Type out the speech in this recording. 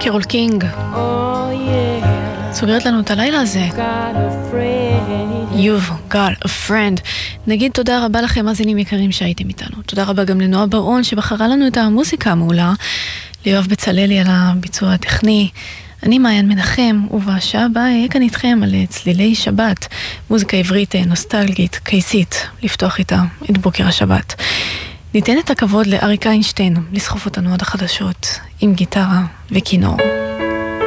קרול קינג. סוגרת לנו את הלילה הזה. You've got a friend. נגיד תודה רבה לכם מאזינים יקרים שהייתם איתנו. תודה רבה גם לנועה ברון שבחרה לנו את המוזיקה המעולה. ליואב בצללי על הביצוע הטכני. אני מעיין מנחם, ובשעה הבאה אהיה כאן איתכם על צלילי שבת, מוזיקה עברית נוסטלגית, קייסית, לפתוח איתה את בוקר השבת. ניתן את הכבוד לאריק איינשטיין לסחוף אותנו עד החדשות עם גיטרה וכינור.